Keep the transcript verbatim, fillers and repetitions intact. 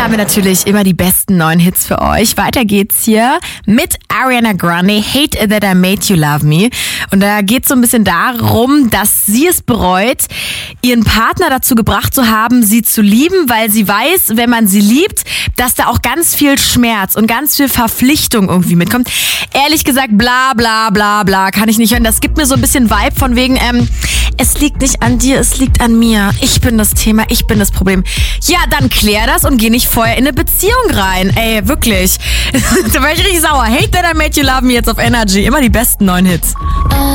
Heute haben wir natürlich immer die besten neuen Hits für euch. Weiter geht's hier mit Ariana Grande, Hate That I Made You Love Me. Und da geht's so ein bisschen darum, dass sie es bereut, ihren Partner dazu gebracht zu haben, sie zu lieben, weil sie weiß, wenn man sie liebt, dass da auch ganz viel Schmerz und ganz viel Verpflichtung irgendwie mitkommt. Ehrlich gesagt, bla bla bla bla, kann ich nicht hören. Das gibt mir so ein bisschen Vibe von wegen, ähm, es liegt nicht an dir, es liegt an mir. Ich bin das Thema, ich bin das Problem. Ja, dann klär das und geh nicht vorher in eine Beziehung rein. Ey, wirklich. Da war ich richtig sauer. Hate That I Made You Love Me jetzt auf Energy. Immer die besten neuen Hits.